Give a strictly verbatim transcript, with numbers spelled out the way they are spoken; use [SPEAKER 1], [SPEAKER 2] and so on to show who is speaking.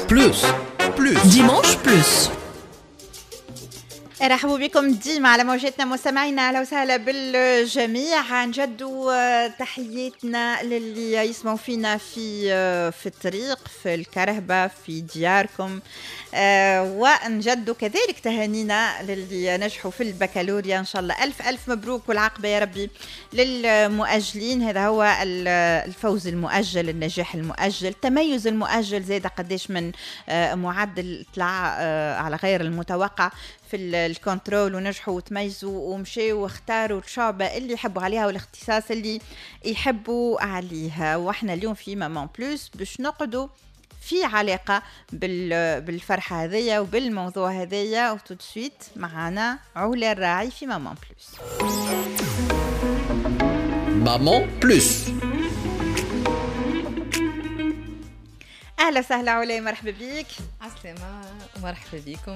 [SPEAKER 1] بلوس بلوس
[SPEAKER 2] ديمانش بلوس.
[SPEAKER 3] رحبوا بكم ديما على موجاتنا مستمعينا، اهلا وسهلا بالجميع. نجدوا تحياتنا للي يسمعوا فينا في في الطريق، في الكرهبة، في دياركم، ونجدوا كذلك تهانينا للي نجحوا في البكالوريا. ان شاء الله الف الف مبروك والعقبة يا ربي للمؤجلين. هذا هو الفوز المؤجل، النجاح المؤجل، التميز المؤجل، زاد قديش من معدل طلع على غير المتوقع في الكنترول، ونجحوا وتميزوا ومشيوا واختاروا الشعبة اللي يحبوا عليها والاختصاص اللي يحبوا عليها. واحنا اليوم في مامان بلوس باش نقعدوا في علاقة بالفرحة هذية وبالموضوع هذية. وتو سويت معنا علا الراعي في مامان بلوس.
[SPEAKER 1] مامان بلوس.
[SPEAKER 3] أهلا وسهلا علا، مرحبا بيك.
[SPEAKER 4] عسلامة ومرحبا بكم.